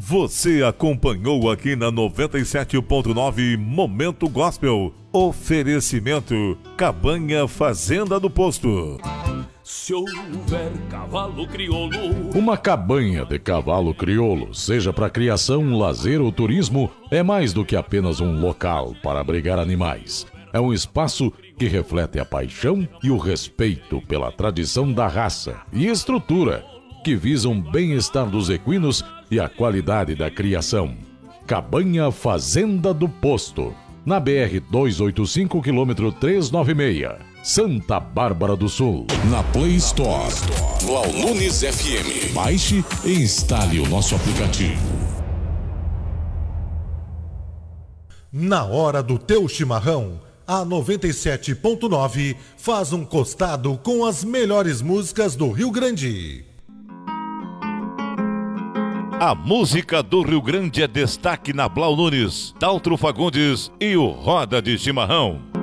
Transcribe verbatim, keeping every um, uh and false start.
Você acompanhou aqui na noventa e sete ponto nove Momento Gospel. Oferecimento Cabanha Fazenda do Posto. Se houver cavalo crioulo, uma cabanha de cavalo crioulo, seja para criação, lazer ou turismo, é mais do que apenas um local para abrigar animais. É um espaço que reflete a paixão e o respeito pela tradição da raça e estrutura, que visam o bem-estar dos equinos e a qualidade da criação. Cabanha Fazenda do Posto, na B R duzentos e oitenta e cinco, quilômetro trezentos e noventa e seis, Santa Bárbara do Sul. Na Play Store, Blau Nunes F M. Baixe e instale o nosso aplicativo. Na hora do teu chimarrão, a noventa e sete ponto nove faz um costado com as melhores músicas do Rio Grande. A música do Rio Grande é destaque na Blau Nunes, Daltro Fagundes e o Roda de Chimarrão.